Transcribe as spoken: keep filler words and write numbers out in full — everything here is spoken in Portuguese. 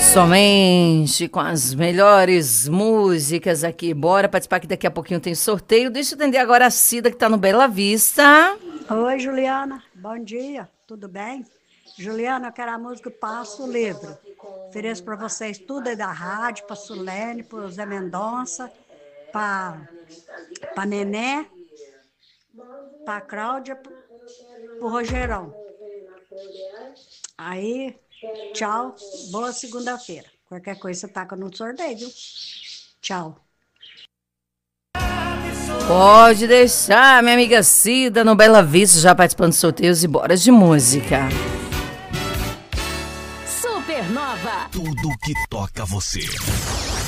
Somente com as melhores músicas aqui. Bora participar que daqui a pouquinho tem sorteio. Deixa eu atender agora a Cida que tá no Bela Vista. Oi, Juliana. Bom dia. Tudo bem? Juliana, eu quero a música Passo Livre. Ofereço para vocês tudo aí da rádio, para Sulene, para o Zé Mendonça, para para Nené, para Cláudia, para o Rogerão. Aí, tchau. Boa segunda-feira. Qualquer coisa você taca no sorteio, viu? Tchau. Pode deixar, minha amiga Cida no Bela Vista, já participando dos sorteios e bora de música. Supernova. Tudo que toca você.